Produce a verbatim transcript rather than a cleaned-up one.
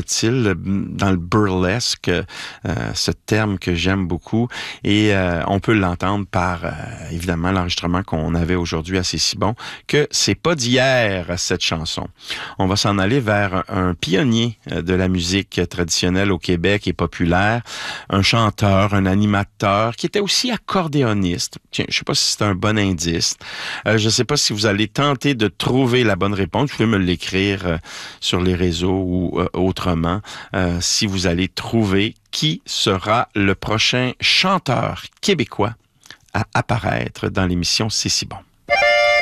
semble-t-il, dans le burlesque, euh, ce terme que j'aime beaucoup. Et euh, on peut l'entendre par, euh, évidemment, l'enregistrement qu'on avait aujourd'hui à C'est si bon, que c'est pas d'hier, cette chanson. On va s'en aller vers un pionnier de la musique traditionnelle au Québec et populaire, un chanteur, un animateur, qui était aussi accordéoniste. Tiens, je sais pas si c'est un bon indice. Euh, je sais pas si vous allez tenter de trouver la bonne réponse. Vous pouvez me l'écrire euh, sur les réseaux ou euh, autrement. Euh, si vous allez trouver qui sera le prochain chanteur québécois à apparaître dans l'émission C'est si bon.